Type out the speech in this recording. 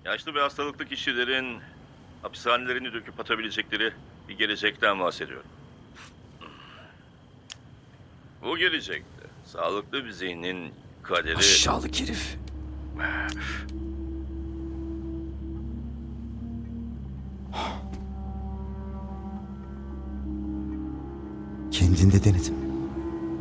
Yaşlı ve hastalıklı kişilerin hapishanelerini döküp atabilecekleri bir gelecekten bahsediyorum. Bu gelecekte sağlıklı bir zihnin kaderi... Aşağılık herif. Kendinde denedim.